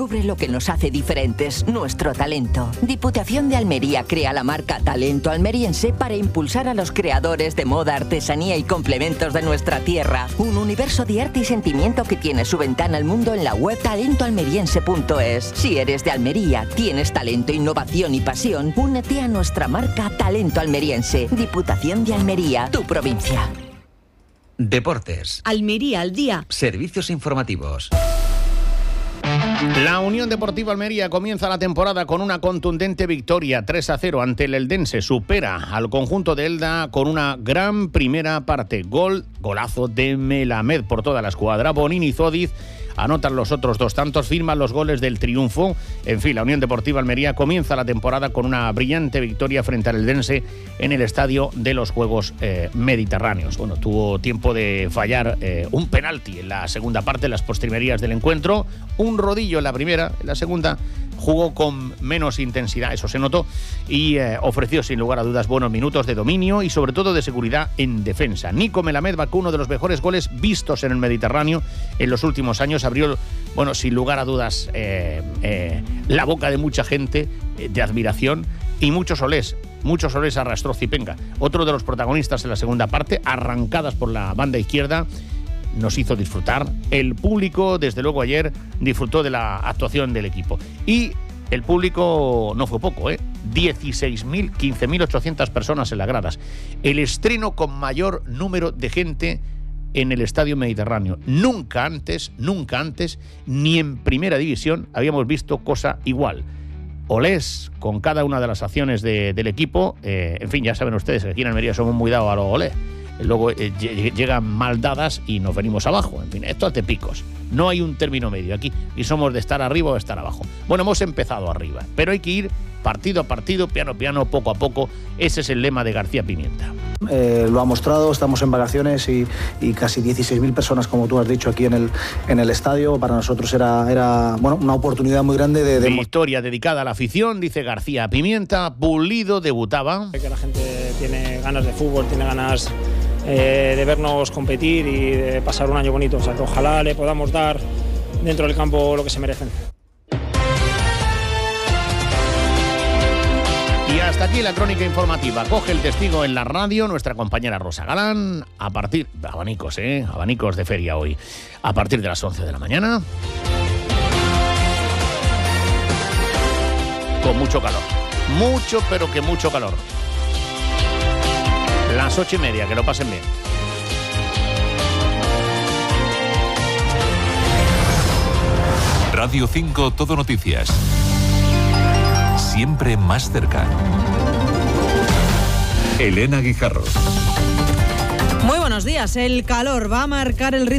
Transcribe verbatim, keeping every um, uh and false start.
Descubre lo que nos hace diferentes, nuestro talento. Diputación de Almería crea la marca Talento Almeriense para impulsar a los creadores de moda, artesanía y complementos de nuestra tierra. Un universo de arte y sentimiento que tiene su ventana al mundo en la web talento almeriense punto es. Si eres de Almería, tienes talento, innovación y pasión, únete a nuestra marca Talento Almeriense. Diputación de Almería, tu provincia. Deportes. Almería al día. Servicios informativos. La Unión Deportiva Almería comienza la temporada con una contundente victoria tres a cero ante el Eldense. Supera al conjunto de Elda con una gran primera parte. Gol, golazo de Melamed por toda la escuadra. Bonini y Zodiz anotan los otros dos tantos, firman los goles del triunfo. En fin, la Unión Deportiva Almería comienza la temporada con una brillante victoria frente al Eldense en el estadio de los Juegos eh, Mediterráneos. Bueno, tuvo tiempo de fallar eh, un penalti en la segunda parte, en las postrimerías del encuentro, un rodillo en la primera, en la segunda jugó con menos intensidad, eso se notó, y eh, ofreció sin lugar a dudas buenos minutos de dominio y sobre todo de seguridad en defensa. Nico Melamed marcó uno de los mejores goles vistos en el Mediterráneo en los últimos años, abrió, bueno, sin lugar a dudas, eh, eh, la boca de mucha gente eh, de admiración, y muchos olés, muchos olés arrastró Zipenga. Otro de los protagonistas en la segunda parte, arrancadas por la banda izquierda, nos hizo disfrutar. El público, desde luego ayer, disfrutó de la actuación del equipo. Y el público no fue poco, ¿eh? dieciséis mil, quince mil ochocientas personas en las gradas. El estreno con mayor número de gente en el Estadio Mediterráneo. Nunca antes, nunca antes, ni en Primera División habíamos visto cosa igual. Olés con cada una de las acciones de, del equipo. Eh, en fin, ya saben ustedes que aquí en Almería somos muy dados a los olés. Luego eh, llegan mal dadas y nos venimos abajo. En fin, esto es de picos. No hay un término medio aquí. Y somos de estar arriba o estar abajo. Bueno, hemos empezado arriba, pero hay que ir partido a partido, piano a piano, poco a poco. Ese es el lema de García Pimienta. Eh, lo ha mostrado, estamos en vacaciones y, y casi dieciséis mil personas, como tú has dicho, aquí en el, en el estadio. Para nosotros era, era bueno, una oportunidad muy grande de... de... Victoria dedicada a la afición, dice García Pimienta. Pulido debutaba. Que la gente tiene ganas de fútbol, tiene ganas eh, de vernos competir y de pasar un año bonito. O sea, que ojalá le podamos dar dentro del campo lo que se merecen. Y hasta aquí la crónica informativa. Coge el testigo en la radio nuestra compañera Rosa Galán. A partir... Abanicos, ¿eh? Abanicos de feria hoy. A partir de las once de la mañana. Con mucho calor. Mucho, pero que mucho calor. Las ocho y media, que lo pasen bien. Radio cinco Todo Noticias. Siempre más cerca. Elena Guijarro. Muy buenos días. El calor va a marcar el ritmo